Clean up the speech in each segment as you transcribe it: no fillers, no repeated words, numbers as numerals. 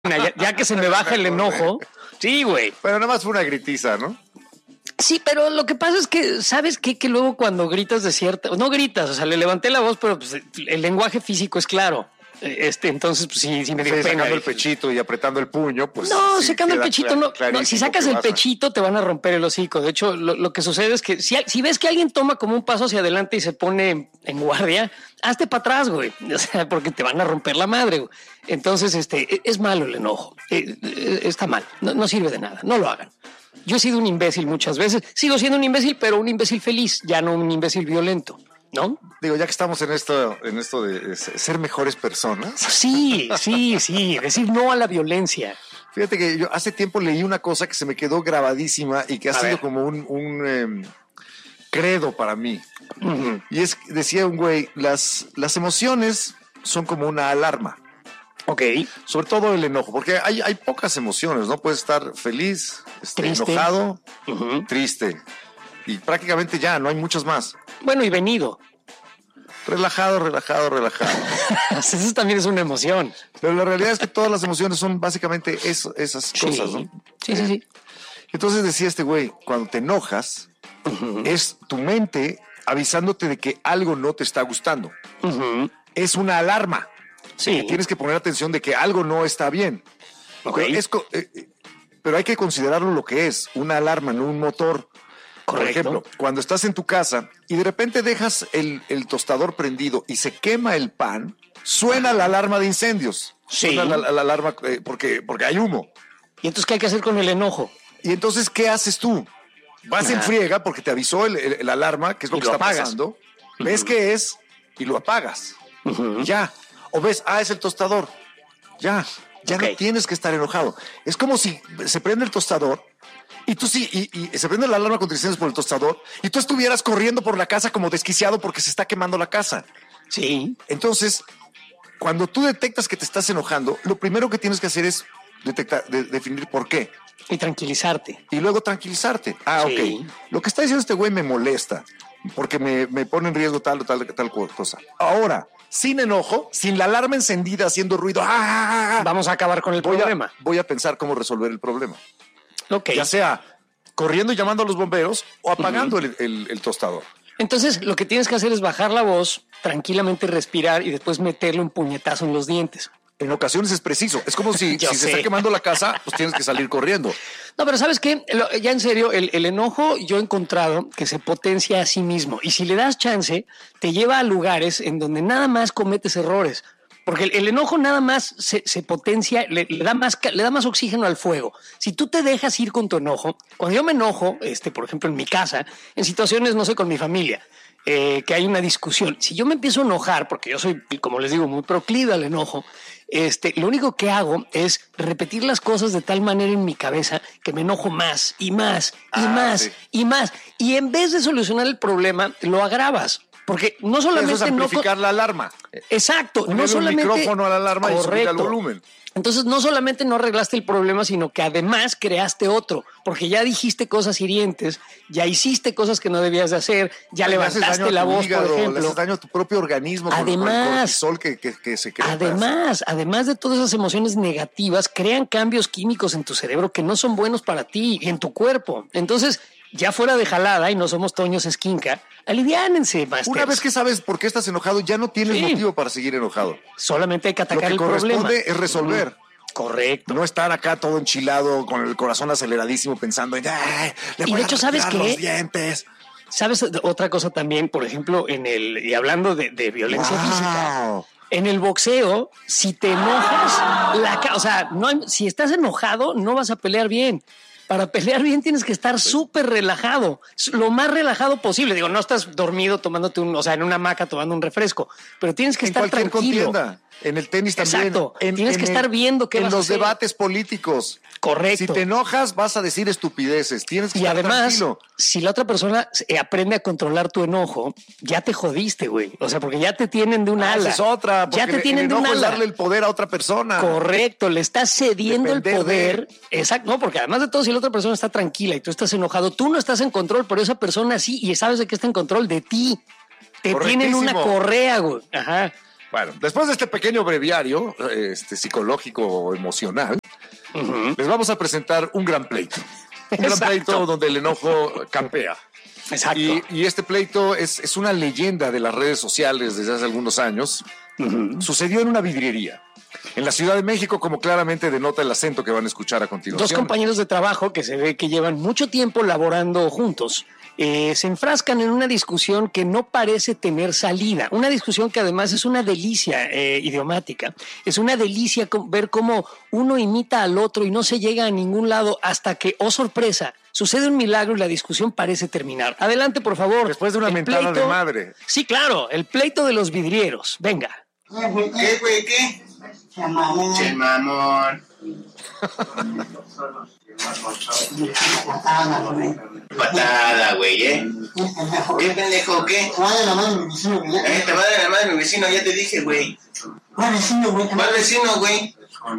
ya que se me baja el enojo. Sí, güey. Pero nada más fue una gritiza, ¿no? Sí, pero lo que pasa es que, ¿sabes qué? Que luego cuando gritas de cierta... No gritas, o sea, le levanté la voz, pero pues, el lenguaje físico es claro. Entonces, pues sí me dio pena. Sacando el pechito y apretando el puño, pues... No, sí, sacando el pechito no. Si sacas el pechito, te van a romper el hocico. De hecho, lo que sucede es que si ves que alguien toma como un paso hacia adelante y se pone en guardia, hazte para atrás, güey. O sea, porque te van a romper la madre, güey. Entonces, es malo el enojo. Está mal. No sirve de nada. No lo hagan. Yo he sido un imbécil muchas veces. Sigo siendo un imbécil, pero un imbécil feliz, ya no un imbécil violento, ¿no? Digo, ya que estamos en esto de ser mejores personas. Sí. Decir no a la violencia. Fíjate que yo hace tiempo leí una cosa que se me quedó grabadísima y que ha sido como un credo para mí. Uh-huh. Y decía un güey, las emociones son como una alarma. Ok. Sobre todo el enojo, porque hay pocas emociones, ¿no? Puedes estar feliz, enojado, uh-huh, triste. Y prácticamente ya, no hay muchas más. Bueno, y venido. Relajado. Eso también es una emoción. Pero la realidad es que todas las emociones son básicamente esas cosas, ¿no? Sí. Entonces decía este güey, cuando te enojas, uh-huh, es tu mente avisándote de que algo no te está gustando. Uh-huh. Es una alarma. Sí. Tienes que poner atención de que algo no está bien. Okay. Pero hay que considerarlo lo que es, una alarma, no un motor. Correcto. Por ejemplo, cuando estás en tu casa y de repente dejas el tostador prendido y se quema el pan, suena la alarma de incendios. Sí. Suena la alarma porque hay humo. ¿Y entonces qué hay que hacer con el enojo? Y entonces, ¿qué haces tú? Vas en friega porque te avisó el alarma, que es lo que está pasando. Uh-huh. Ves qué es y lo apagas. Uh-huh. Ya. O ves, es el tostador. Ya okay, no tienes que estar enojado. Es como si se prende el tostador y tú y se prende la alarma contra incendios por el tostador y tú estuvieras corriendo por la casa como desquiciado porque se está quemando la casa. Sí. Entonces, cuando tú detectas que te estás enojando, lo primero que tienes que hacer es definir por qué. Y tranquilizarte. Y luego tranquilizarte. Sí. Ok. Lo que está diciendo este güey me molesta porque me pone en riesgo tal cosa. Ahora, sin enojo, sin la alarma encendida haciendo ruido, vamos a acabar con el problema. Voy a pensar cómo resolver el problema. Okay. Ya sea corriendo y llamando a los bomberos o apagando uh-huh, el tostador. Entonces, lo que tienes que hacer es bajar la voz, tranquilamente respirar y después meterle un puñetazo en los dientes. En ocasiones es preciso. Es como si se está quemando la casa, pues tienes que salir corriendo. No, pero ¿sabes qué? Ya en serio, el enojo yo he encontrado que se potencia a sí mismo. Y si le das chance, te lleva a lugares en donde nada más cometes errores. Porque el enojo nada más se potencia, le da más oxígeno al fuego. Si tú te dejas ir con tu enojo, cuando yo me enojo, por ejemplo, en mi casa, en situaciones, no sé, con mi familia, que hay una discusión. Si yo me empiezo a enojar, porque yo soy, como les digo, muy proclive al enojo, lo único que hago es repetir las cosas de tal manera en mi cabeza que me enojo más y más y más y más. Y en vez de solucionar el problema, lo agravas. Porque no solamente... Eso es amplificar la alarma. Exacto. Ponerle no solamente un micrófono a la alarma. Correcto. Y subir el volumen. Entonces, no solamente no arreglaste el problema, sino que además creaste otro, porque ya dijiste cosas hirientes, ya hiciste cosas que no debías de hacer, ya levantaste la voz, hígado, por ejemplo. Le haces daño a tu propio organismo además, con el cortisol que se crea. Además de todas esas emociones negativas, crean cambios químicos en tu cerebro que no son buenos para ti y en tu cuerpo. Entonces, ya fuera de jalada, y no somos Toños Esquinca, aliviánense, masters. Una vez que sabes por qué estás enojado, ya no tienes motivo para seguir enojado. Solamente hay que atacar el problema. Lo que corresponde es resolver. Correcto. No estar acá todo enchilado, con el corazón aceleradísimo, pensando en... Y de hecho, ¿sabes qué? Los dientes. ¿Sabes otra cosa también? Por ejemplo, y hablando de violencia física... En el boxeo, si te enojas, si estás enojado, no vas a pelear bien. Para pelear bien tienes que estar súper relajado, lo más relajado posible. Digo, no estás dormido tomándote en una hamaca tomando un refresco, pero tienes que estar tranquilo. Contienda. En el tenis también. Exacto. Tienes que estar viendo qué vas a hacer. En los debates políticos. Correcto. Si te enojas, vas a decir estupideces. Tienes que estar tranquilo. Si la otra persona aprende a controlar tu enojo, ya te jodiste, güey. O sea, porque ya te tienen de un ala. Es otra. Ya te tienen de un ala. Es darle el poder a otra persona. Correcto. Le estás cediendo el poder. Exacto. No, porque además de todo, si la otra persona está tranquila y tú estás enojado, tú no estás en control, pero esa persona sí, y sabes de que está en control de ti. Te tienen una correa, güey. Ajá. Bueno, después de este pequeño breviario psicológico emocional, les vamos a presentar un gran pleito. Un gran pleito donde el enojo campea. Exacto. Y este pleito es una leyenda de las redes sociales desde hace algunos años. Sucedió en una vidriería en la Ciudad de México, como claramente denota el acento que van a escuchar a continuación. Dos compañeros de trabajo que se ve que llevan mucho tiempo laborando juntos se enfrascan en una discusión que no parece tener salida. Una discusión que además es una delicia idiomática. Es una delicia ver cómo uno imita al otro y no se llega a ningún lado hasta que, oh sorpresa, sucede un milagro y la discusión parece terminar. Adelante, por favor. Después de una mentada de madre. Sí, claro, el pleito de los vidrieros. Venga. ¿Qué, güey? ¿Qué? Che, mamón. Patada, güey, ¿eh? ¿Qué pendejo, qué? Te va a dar la madre de mi vecino, ya te dije, güey. ¿Cuál vecino, güey?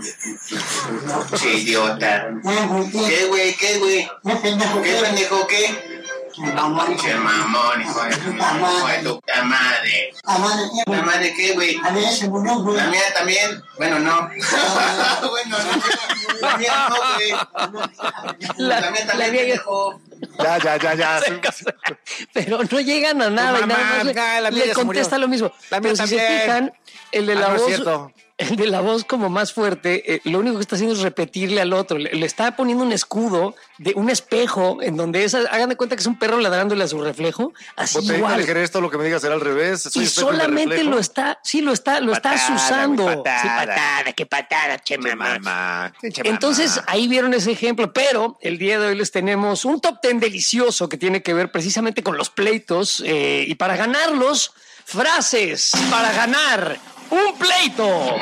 Che, idiota. ¿Qué, güey? ¿Qué, güey? ¿Qué pendejo, qué? Che, mamón, hijo de tu puta madre. ¿La madre qué, güey? La mía también. Bueno, no. Bueno, no. La mía no, güey. La mía también, pendejo. Ya. Pero no llegan a nada y nada más le contesta lo mismo. Pero si se fijan, el de la voz... El de la voz como más fuerte, lo único que está haciendo es repetirle al otro. Le está poniendo un escudo de un espejo en donde hagan de cuenta que es un perro ladrándole a su reflejo. Así igual. ¿Querés todo lo que me digas será al revés? Y solamente lo está asusando. Qué patada, che mamá. Entonces ahí vieron ese ejemplo, pero el día de hoy les tenemos un top 10 delicioso que tiene que ver precisamente con los pleitos y para ganarlos, frases para ganar un pleito.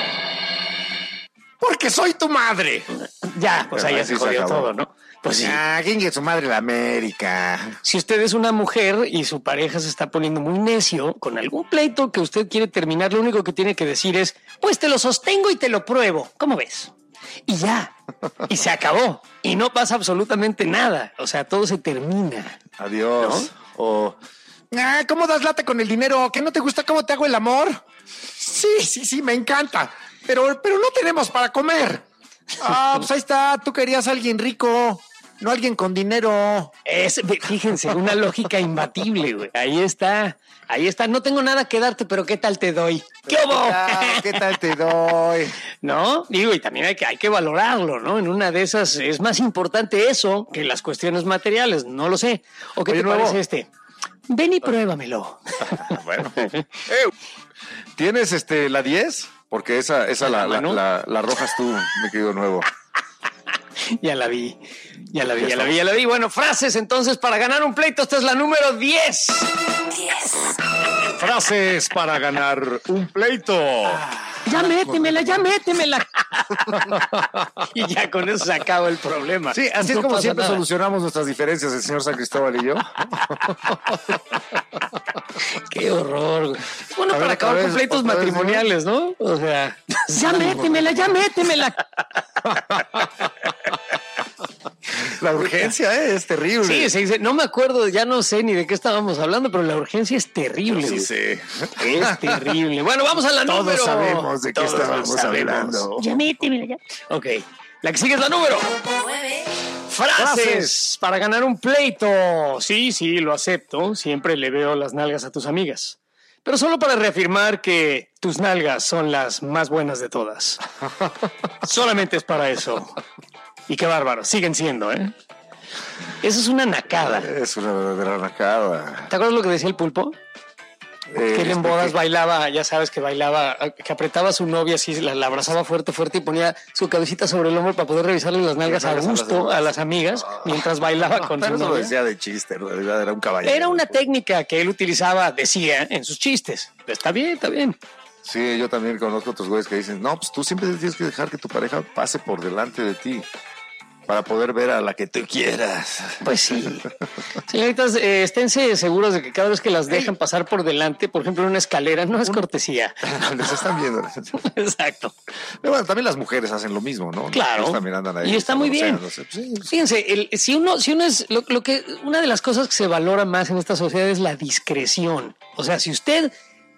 Porque soy tu madre. Ya, pues ahí ya se jodió todo, ¿no? Pues sí. ¿Quién es su madre? La América. Si usted es una mujer y su pareja se está poniendo muy necio con algún pleito que usted quiere terminar, lo único que tiene que decir es, pues te lo sostengo y te lo pruebo. ¿Cómo ves? Y ya. Y se acabó. Y no pasa absolutamente nada. O sea, todo se termina. Adiós. ¿No? O... ¿cómo das lata con el dinero? ¿Que no te gusta cómo te hago el amor? Sí, me encanta. Pero no tenemos para comer. Pues ahí está. Tú querías a alguien rico, no alguien con dinero. Fíjense, una lógica imbatible, güey. Ahí está. No tengo nada que darte, pero ¿qué tal te doy? ¿Qué hubo? ¿Qué tal te doy? ¿No? Digo, y también hay que valorarlo, ¿no? En una de esas es más importante eso que las cuestiones materiales. No lo sé. ¿O qué te parece Ven y pruébamelo. Bueno. ¿Tienes la 10? Porque esa la arrojas tú, mi querido nuevo. Ya la vi. Bueno, frases entonces para ganar un pleito. Esta es la número 10. Frases para ganar un pleito. Ya métemela. Y ya con eso se acaba el problema. Sí, así es como siempre solucionamos nuestras diferencias, el señor San Cristóbal y yo. Qué horror. Bueno, para acabar con pleitos matrimoniales, ¿no? O sea, ya métemela. La urgencia es terrible. Sí, se dice, no me acuerdo, ya no sé ni de qué estábamos hablando, pero la urgencia es terrible. Sí. Es terrible. Bueno, vamos a la número. Todos sabemos de qué estábamos hablando. Ya métemela, ya. Ok, la que sigue es la número 9. Frases para ganar un pleito. Sí, lo acepto. Siempre le veo las nalgas a tus amigas. Pero solo para reafirmar que tus nalgas son las más buenas de todas. Solamente es para eso. Y qué bárbaro, siguen siendo, ¿eh? Eso es una nacada. Es una verdadera nacada. ¿Te acuerdas lo que decía el Pulpo? Que él en bodas bailaba, ya sabes que bailaba, que apretaba a su novia así, la abrazaba fuerte y ponía su cabecita sobre el hombro para poder revisarle las nalgas a gusto a las amigas mientras bailaba con su novia. Eso lo decía de chiste, en realidad era un caballero. Era una técnica que él utilizaba, decía, en sus chistes. Está bien. Sí, yo también conozco otros güeyes que dicen, no, pues tú siempre tienes que dejar que tu pareja pase por delante de ti para poder ver a la que tú quieras. Pues sí. Señoritas, esténse seguros de que cada vez que las dejan pasar por delante, por ejemplo, en una escalera, no es cortesía. Les están viendo. Exacto. Pero bueno, también las mujeres hacen lo mismo, ¿no? Claro. Ellos también andan ahí. Y está muy bien. Sí. Fíjense, si uno es una de las cosas que se valora más en esta sociedad es la discreción. O sea, si usted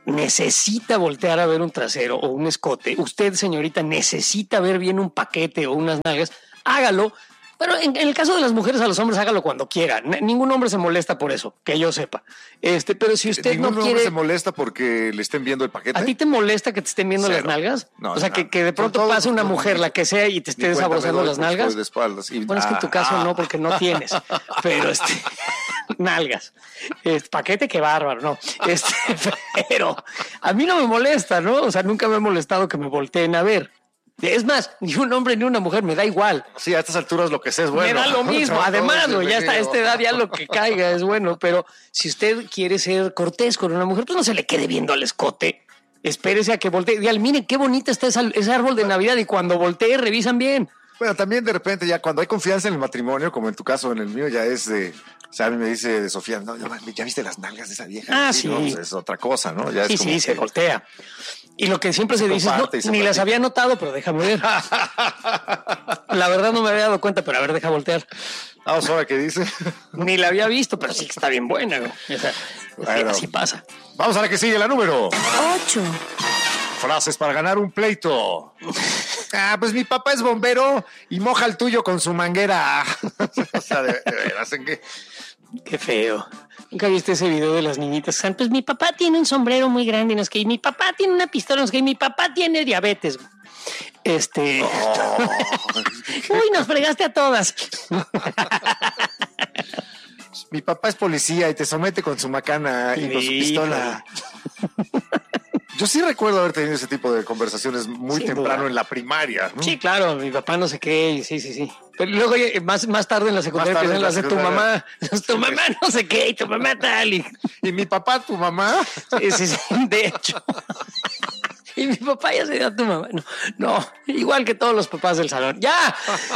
necesita voltear a ver un trasero o un escote, usted, señorita, necesita ver bien un paquete o unas nalgas, hágalo. Pero en el caso de las mujeres, a los hombres, hágalo cuando quiera. Ningún hombre se molesta por eso, que yo sepa. Pero si usted no quiere... ¿Ningún hombre se molesta porque le estén viendo el paquete? ¿A ti te molesta que te estén viendo las nalgas? No, o sea, que de pronto pase una mujer, la que sea, y te esté desabrozando las nalgas. De espaldas. Bueno, es que en tu caso no, porque no tienes. Pero nalgas. Paquete, qué bárbaro, ¿no? Pero a mí no me molesta, ¿no? O sea, nunca me ha molestado que me volteen a ver. Es más, ni un hombre ni una mujer, me da igual. Sí, a estas alturas lo que sé es bueno. Me da lo mismo. Además, ya está, a esta edad ya lo que caiga es bueno. Pero si usted quiere ser cortés con una mujer, pues no se le quede viendo al escote. Espérese a que voltee. Dígale, miren qué bonita está ese árbol de Navidad. Y cuando voltee, revisan bien. Bueno, también de repente ya cuando hay confianza en el matrimonio, como en tu caso, en el mío, ya es de... O sea, a mí me dice de Sofía, no, ¿ya viste las nalgas de esa vieja? Ah, sí. No, pues es otra cosa, ¿no? Ya sí, es como sí, se voltea. Y lo que siempre se dice es, ni las había notado, pero déjame ver. La verdad no me había dado cuenta, pero a ver, deja voltear. Vamos ahora, ¿qué dice? Ni la había visto, pero sí que está bien buena, güey. O sea, bueno, así pasa. Vamos a la que sigue, la número 8. Frases para ganar un pleito. Pues mi papá es bombero y moja el tuyo con su manguera. O sea, de veras, ¿en qué? Qué feo. ¿Nunca viste ese video de las niñitas? Pues mi papá tiene un sombrero muy grande, no es que, y mi papá tiene una pistola, no es que, y mi papá tiene diabetes. Uy, nos fregaste a todas. Mi papá es policía y te somete con su macana y con su pistola. Yo sí recuerdo haber tenido ese tipo de conversaciones muy Sin temprano duda. En la primaria, ¿no? Sí, claro, mi papá no sé qué, sí. Pero luego más tarde en la secundaria empiezan las de tu mamá. Tu mamá no sé qué, y tu mamá tal. Y mi papá, tu mamá. Sí, de hecho. Y mi papá ya se dio a tu mamá. No, igual que todos los papás del salón. ¡Ya!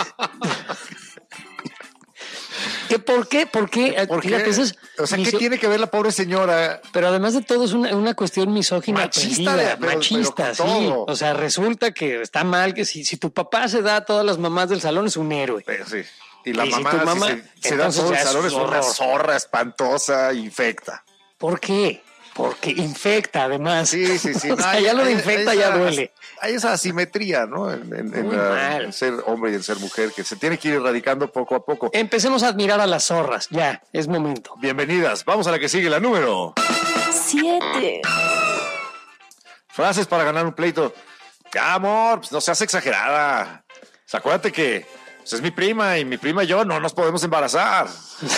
¿Qué, por qué? Fíjate, eso es ¿qué tiene que ver la pobre señora? Pero además de todo es una cuestión misógina. Machista, machista, sí. Todo. O sea, resulta que está mal que si tu papá se da a todas las mamás del salón es un héroe. Sí. Y la mamá, si tu mamá se da a todo el salón es una zorra espantosa, infecta. ¿Por qué? Porque infecta, además. Sí. O sea, ya lo de infecta ya duele. Hay esa asimetría, ¿no? En ser hombre y en ser mujer, que se tiene que ir erradicando poco a poco. Empecemos a admirar a las zorras. Ya, es momento. Bienvenidas. Vamos a la que sigue, la número 7. Frases para ganar un pleito. Ya, amor, pues no seas exagerada. O sea, acuérdate que es mi prima y mi prima y yo no nos podemos embarazar.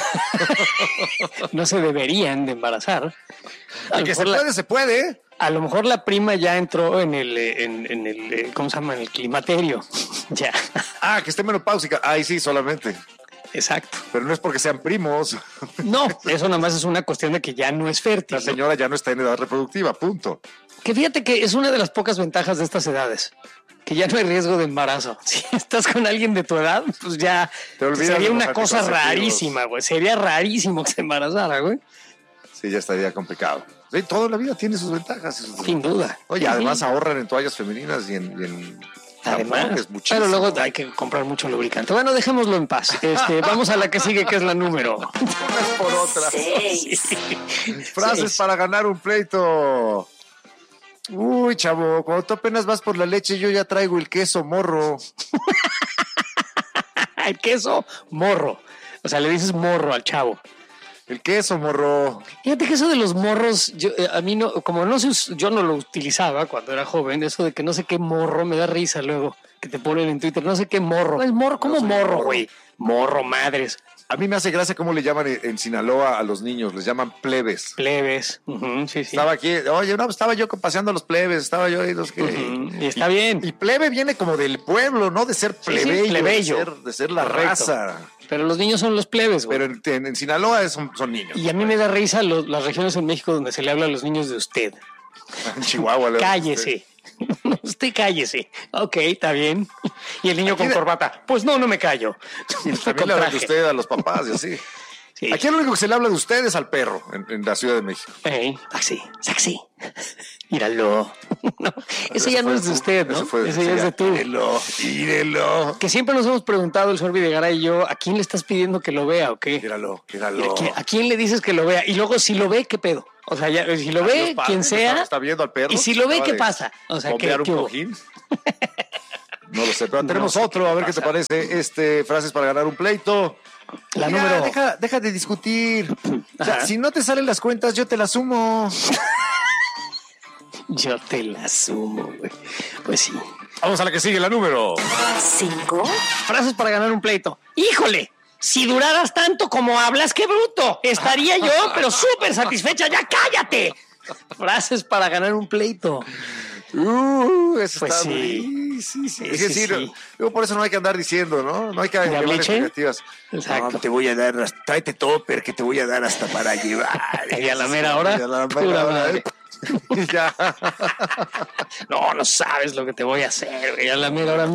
No se deberían de embarazar. Y que se puede. A lo mejor la prima ya entró en el ¿cómo se llama? En el climaterio. Ya. Que esté menopáusica. Ahí sí, solamente. Exacto. Pero no es porque sean primos. No, eso nada más es una cuestión de que ya no es fértil. La señora ya no está en edad reproductiva, punto. Que fíjate que es una de las pocas ventajas de estas edades. Que ya no hay riesgo de embarazo. Si estás con alguien de tu edad, pues ya sería una cosa rarísima, güey. Sería rarísimo que se embarazara, güey. Sí, ya estaría complicado. Sí, toda la vida tiene sus ventajas. Sin duda. Oye, además ahorran en toallas femeninas y en además, pero luego hay que comprar mucho lubricante. Bueno, dejémoslo en paz. Vamos a la que sigue, que es la número. Unas por otras. 6. Frases para ganar un pleito. Uy, chavo, cuando tú apenas vas por la leche, yo ya traigo el queso morro. El queso morro. O sea, le dices morro al chavo. El queso morro. Fíjate que eso de los morros, a mí no, como no sé, yo no lo utilizaba cuando era joven, eso de que no sé qué morro, me da risa luego, que te ponen en Twitter, no sé qué morro. Es morro, ¿cómo morro, güey? Morro, madres. A mí me hace gracia cómo le llaman en Sinaloa a los niños, les llaman plebes. Plebes, sí. Estaba aquí, estaba yo paseando a los plebes, estaba yo ahí los que... Y está bien. Y plebe viene como del pueblo, ¿no? De ser plebeyo, sí, plebeyo. De ser la Correcto. Raza. Pero los niños son los plebes, güey. Pero en Sinaloa son niños. Y a mí me da risa las regiones en México donde se le habla a los niños de usted. En Chihuahua. Cállese. Usted cállese. Ok, está bien. Y el niño con corbata. Pues no me callo. Y también le hablan de usted a los papás y así. Sí. Aquí lo único que se le habla de usted es al perro en la Ciudad de México. Taxi. Míralo. No, ese ya no es de usted, ¿no? Ese ya es de tú. Mírelo. Que siempre nos hemos preguntado, el señor Videgaray y yo, ¿a quién le estás pidiendo que lo vea o qué? Míralo. ¿A quién le dices que lo vea? Y luego, si lo ve, ¿qué pedo? O sea, ya, si lo ve, quien sea. ¿Está viendo al perro? Y si lo ve, ¿qué pasa? O sea, ¿qué un cojín? No lo sé, pero tenemos otro. A ver qué te parece. Frases para ganar un pleito. Número. Deja de discutir. O sea, si no te salen las cuentas, yo te las sumo. Yo te la sumo, güey. Pues sí. Vamos a la que sigue, la número 5. Frases para ganar un pleito. ¡Híjole! Si duraras tanto como hablas, ¡qué bruto! Estaría yo, pero súper satisfecha. ¡Ya cállate! Frases para ganar un pleito. Eso Pues está sí. Sí. Es decir, luego por eso no hay que andar diciendo, ¿no? No hay que llevar expectativas. Exacto. No, te voy a dar, tráete topper, que te voy a dar hasta para llevar. Y a la mera hora, pura madre. Ya. No sabes lo que te voy a hacer, güey. A la mera hora,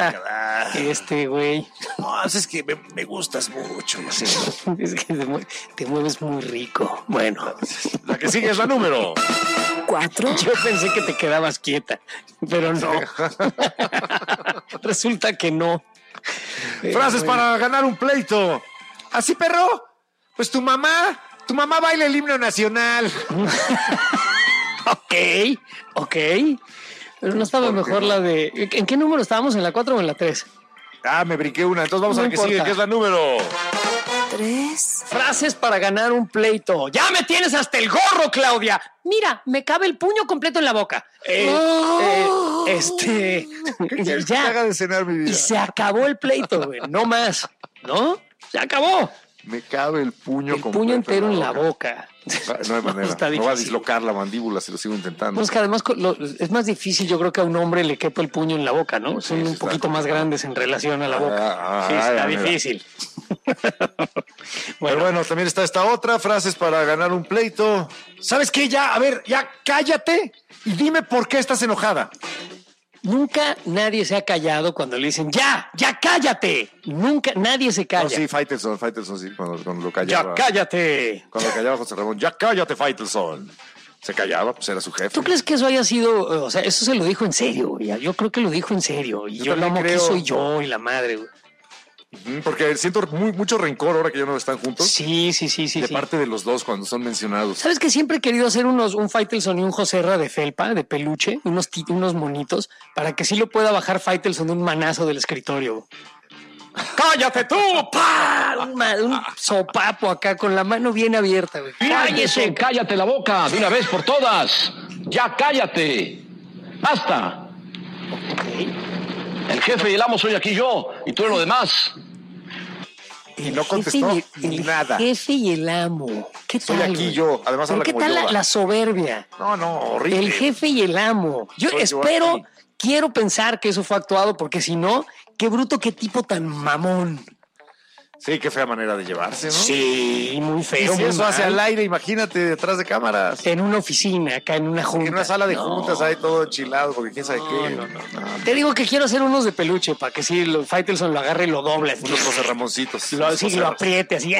güey. No, es que me gustas mucho. Sí. Es que te mueves muy rico. Bueno. La que sigue es la número 4. Yo pensé que te quedabas quieta, pero no. Resulta que no. Frases para ganar un pleito. ¿Así, perro? Pues tu mamá baila el himno nacional. Ok. Pero no estaba mejor la de... ¿En qué número estábamos? ¿En la 4 o en la 3? Me brinqué una. Entonces vamos a la que sigue, que es la número 3. Frases para ganar un pleito. ¡Ya me tienes hasta el gorro, Claudia! Mira, me cabe el puño completo en la boca. ¿Qué quieres que te haga de cenar, mi vida? Y se acabó el pleito, güey. No más. ¿No? Se acabó. Me cabe el puño completo. El puño entero en la boca. No hay manera. Está no va a difícil. dislocar la mandíbula si lo sigo intentando. Pues que además es más difícil, yo creo, que a un hombre le quepa el puño en la boca, ¿no? Sí, Son un está poquito más grandes en relación a la boca. Sí, está difícil. Pero bueno, también está esta otra, frases para ganar un pleito. ¿Sabes qué? Ya cállate y dime por qué estás enojada. Nunca nadie se ha callado cuando le dicen ¡ya cállate! Nunca nadie se calla. No, sí, Faitelson, sí, cuando lo callaba. ¡Ya cállate! Cuando lo callaba José Ramón, ¡ya cállate, Faitelson! Se callaba, pues era su jefe. ¿Tú crees que eso haya sido, o sea, eso se lo dijo en serio? Yo creo que lo dijo en serio. Y yo lo amo, que soy yo y la madre, güey. Porque siento mucho rencor ahora que ya no están juntos. Sí. De parte de los dos cuando son mencionados. ¿Sabes que siempre he querido hacer un Faitelson y un Joserra de felpa, de peluche, unos monitos, para que sí lo pueda bajar Faitelson de un manazo del escritorio? ¡Cállate tú! ¡Pah! Un sopapo acá con la mano bien abierta, güey. Cállate la boca de una vez por todas. ¡Ya cállate! ¡Basta! El jefe y el amo soy aquí yo, y tú eres lo demás. Y no contestó nada. El jefe y el amo. ¿Qué tal? Soy aquí yo. Además habla como ¿Qué tal yo, la soberbia? No, horrible. El jefe y el amo. Yo quiero pensar que eso fue actuado, porque si no, qué bruto, qué tipo tan mamón. Sí, qué fea manera de llevarse, ¿no? Sí, muy feo. Y si eso hace al aire, imagínate, detrás de cámaras. En una oficina, acá en una junta. En una sala de juntas, ahí todo enchilado, porque quién sabe qué. No. Te digo que quiero hacer unos de peluche para que si Faitelson lo agarre y lo doble. Unos José Ramoncitos. Lo apriete así.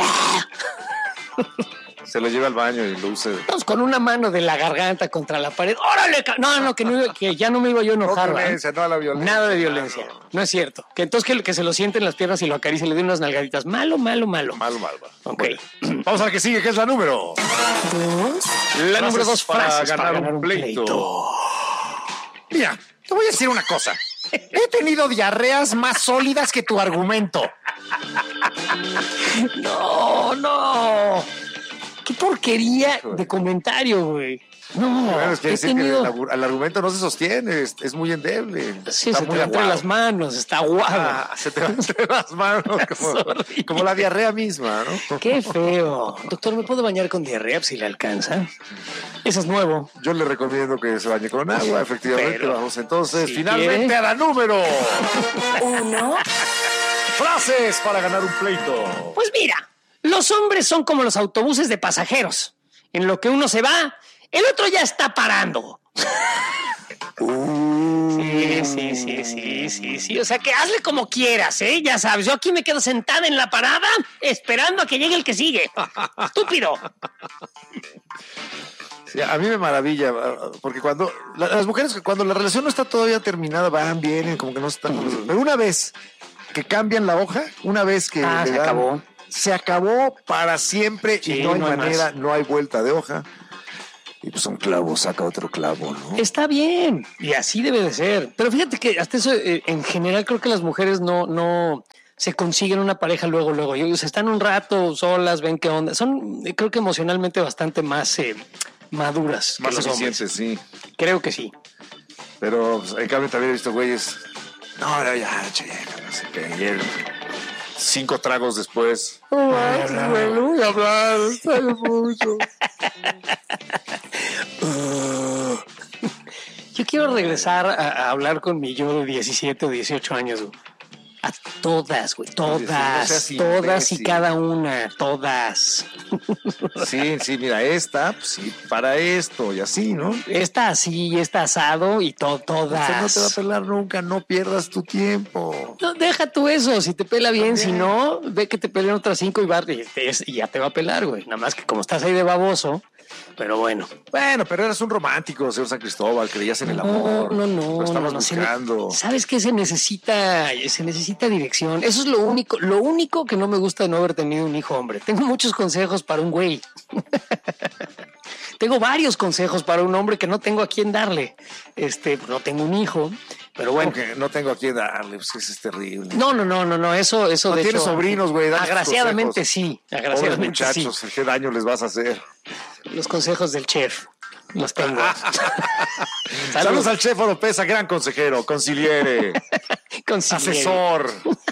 Se lo lleva al baño y lo use. Vamos con una mano de la garganta contra la pared. ¡Órale! Que ya no me iba yo a enojar. No violencia, no a la violencia. Nada de violencia. No es cierto. Que entonces que se lo siente en las piernas y lo acaricia y le dé unas nalgaditas. Malo. Mal. Ok. Bueno, vamos a la que sigue, que es la número 2. La número 2, frases para ganar un pleito. Mira, te voy a decir una cosa. He tenido diarreas más sólidas que tu argumento. No. Qué porquería de comentario, güey. No, bueno, es que decir que el argumento no se sostiene, es muy endeble. Sí, se te va entre las manos, está aguado. Se te va entre las manos, como la diarrea misma, ¿no? Qué feo. Doctor, ¿me puedo bañar con diarrea si le alcanza? Eso es nuevo. Yo le recomiendo que se bañe con agua, efectivamente. Pero, vamos entonces, si finalmente quiere. a la número 1. Frases para ganar un pleito. Pues mira, los hombres son como los autobuses de pasajeros. En lo que uno se va, el otro ya está parando. Sí. O sea, que hazle como quieras, ¿eh? Ya sabes, yo aquí me quedo sentada en la parada esperando a que llegue el que sigue. ¡Estúpido! Sí, a mí me maravilla, porque cuando las mujeres, cuando la relación no está todavía terminada, van, vienen, como que no están. Pero una vez que cambian la hoja, una vez que se acabó para siempre, sí, y no hay manera, más. no hay vuelta de hoja. Y pues un clavo saca otro clavo, ¿no? Está bien, y así debe de ser. Pero fíjate que hasta eso, en general, creo que las mujeres no se consiguen una pareja luego. Ellos están un rato solas, ven qué onda. Son, creo que emocionalmente bastante más maduras. Más que los eficientes, hombres. sí. Creo que sí. Pero pues, en cambio también he visto güeyes. No, ya, che, no sé qué. Ayer, 5 tragos después. Voy a hablar, extraño mucho. Yo quiero regresar a hablar con mi yo de 17 o 18 años, güey. A todas, güey, todas y cada una, todas. Sí, mira, esta, pues sí, para esto y así, ¿no? Esta así, esta asado y todas. Usted no te va a pelar nunca, no pierdas tu tiempo. No, deja tú eso, si te pela bien, si no, ve que te peleen otras 5 y ya te va a pelar, güey. Nada más que como estás ahí de baboso, pero bueno. Bueno, pero eras un romántico, señor San Cristóbal, creías en el amor. No. Lo estabas buscando. ¿Sabes qué? Se necesita dirección. Eso es lo único que no me gusta de no haber tenido un hijo hombre. Tengo muchos consejos para un güey. Tengo varios consejos para un hombre que no tengo a quién darle. No tengo un hijo, pero bueno. Que no tengo a quién darle, pues eso es terrible. No, eso no de tienes hecho, sobrinos, güey. Agraciadamente sí. Pobres muchachos, sí. ¿qué daño les vas a hacer? Los consejos del chef. Los tengo. Saludos al chef Oropesa, gran consejero, conciliere, asesor.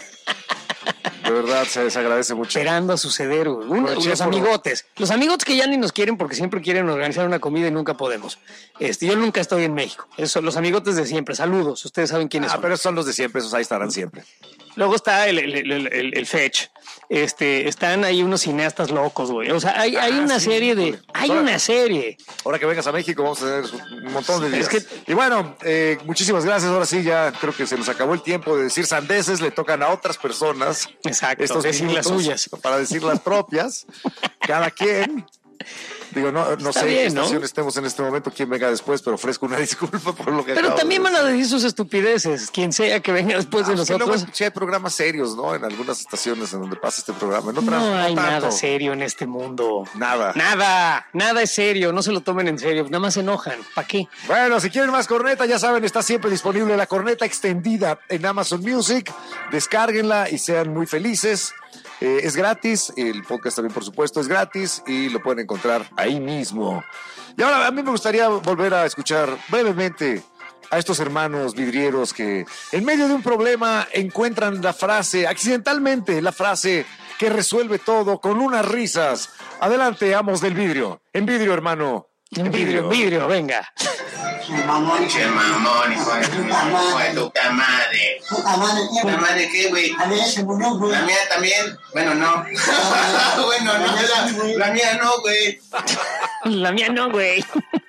De verdad, se agradece mucho. Esperando a suceder. Los amigotes. Los amigotes que ya ni nos quieren porque siempre quieren organizar una comida y nunca podemos. Yo nunca estoy en México. Son los amigotes de siempre. Saludos. Ustedes saben quiénes son. Pero esos son los de siempre, esos ahí estarán siempre. Luego está el Fetch. Están ahí unos cineastas locos, güey. O sea, hay una serie de... Hay una serie. Ahora que vengas a México vamos a tener un montón de días. Y bueno, muchísimas gracias. Ahora sí, ya creo que se nos acabó el tiempo de decir sandeces. Le tocan a otras personas. Exacto, decir las suyas. Para decir las propias. Cada quien... Digo, no sé bien, en qué estación estemos en este momento, quién venga después, pero ofrezco una disculpa por lo que Pero acabo también de van a decir sus estupideces, quien sea que venga después de nosotros. Luego, sí hay programas serios, ¿no? En algunas estaciones en donde pasa este programa. No hay nada serio en este mundo. Nada es serio, no se lo tomen en serio, nada más se enojan. ¿Para qué? Bueno, si quieren más corneta, ya saben, está siempre disponible la corneta extendida en Amazon Music. Descárguenla y sean muy felices. Es gratis, el podcast también por supuesto es gratis y lo pueden encontrar ahí mismo. Y ahora a mí me gustaría volver a escuchar brevemente a estos hermanos vidrieros que en medio de un problema encuentran accidentalmente la frase que resuelve todo con unas risas. Adelante, amos del vidrio. En vidrio, hermano. En vidrio, venga. Mamón, hijo de tu puta madre. ¿Puta madre qué, güey? La mía también. Bueno, no. Bueno, no, la mía no, güey. La mía no, güey.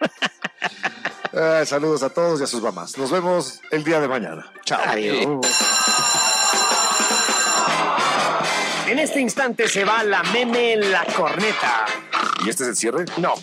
Saludos a todos y a sus mamás. Nos vemos el día de mañana. Chao. Adiós. En este instante se va la meme la corneta. ¿Y este es el cierre? No,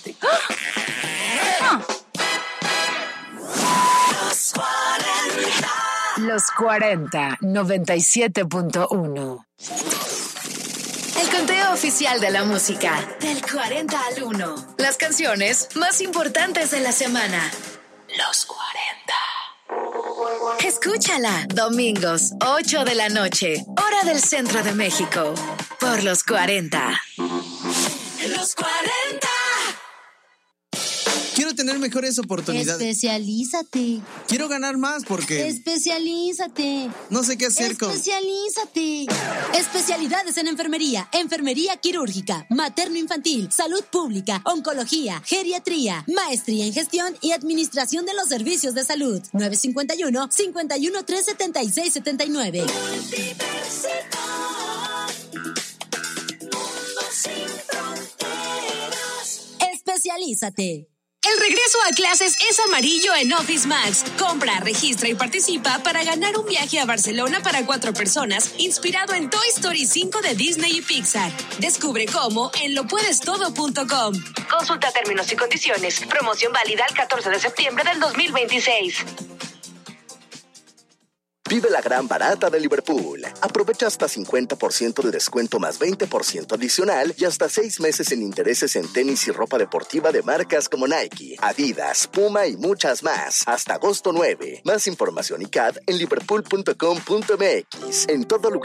Los 40, 97.1. El conteo oficial de la música. Del 40 al 1. Las canciones más importantes de la semana. Los 40. Escúchala. Domingos, 8 de la noche. Hora del centro de México. Por los 40. Los 40. Quiero tener mejores oportunidades. Especialízate. Quiero ganar más porque... Especialízate. No sé qué hacer con... Especialízate. Especialidades en enfermería, enfermería quirúrgica, materno-infantil, salud pública, oncología, geriatría, maestría en gestión y administración de los servicios de salud. 951-513-7679. Especialízate. El regreso a clases es amarillo en Office Max. Compra, registra y participa para ganar un viaje a Barcelona para 4 personas, inspirado en Toy Story 5 de Disney y Pixar. Descubre cómo en lopuedestodo.com. Consulta términos y condiciones. Promoción válida el 14 de septiembre del 2026. Vive la gran barata de Liverpool. Aprovecha hasta 50% de descuento más 20% adicional y hasta 6 meses sin intereses en tenis y ropa deportiva de marcas como Nike, Adidas, Puma y muchas más. Hasta agosto 9. Más información y CAD en liverpool.com.mx. En todo lugar.